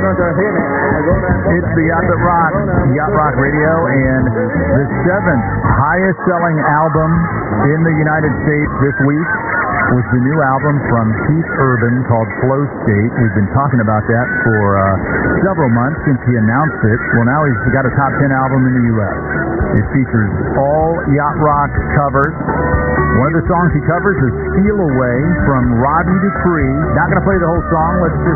It's the Yacht That Rock, Yacht Rock Radio, and the 7th highest-selling album in the United States this week was the new album from Keith Urban called Flow State. We've been talking about that for several months since he announced it. Well, now he's got a top 10 album in the U.S. It features all Yacht Rock covers. One of the songs he covers is Steal Away from Rodney Dupree. Not going to play the whole song. Let's just